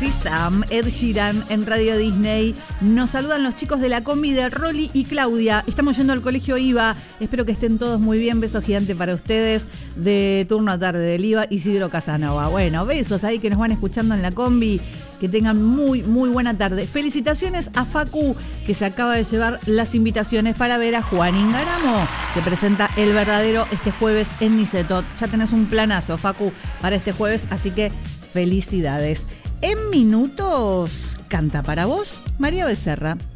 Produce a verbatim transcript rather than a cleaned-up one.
Sí Sam, Ed Sheeran en Radio Disney. Nos saludan los chicos de la combi de Rolly y Claudia. Estamos yendo al colegio I V A. Espero que estén todos muy bien. Beso gigante para ustedes. De turno a tarde del I V A, Isidro Casanova. Bueno, besos ahí que nos van escuchando en la combi. Que tengan muy, muy buena tarde. Felicitaciones a Facu, que se acaba de llevar las invitaciones para ver a Juan Ingaramo, que presenta El Verdadero este jueves en Nicetot. Ya tenés un planazo, Facu, para este jueves, así que felicidades. En minutos, canta para vos María Becerra.